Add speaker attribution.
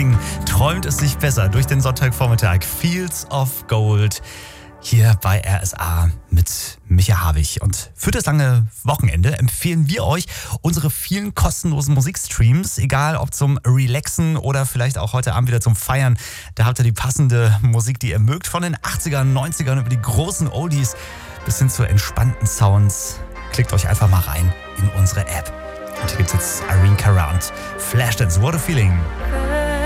Speaker 1: singen. Träumt es sich besser durch den Sonntagvormittag. Fields of Gold hier bei RSA mit Micha Havig. Und für das lange Wochenende empfehlen wir euch unsere vielen kostenlosen Musikstreams, egal ob zum Relaxen oder vielleicht auch heute Abend wieder zum Feiern. Da habt ihr die passende Musik, die ihr mögt, von den 80ern, 90ern über die großen Oldies bis hin zu entspannten Sounds. Klickt euch einfach mal rein in unsere App. Und hier gibt's jetzt Irene Cara und Flashdance, What a Feeling.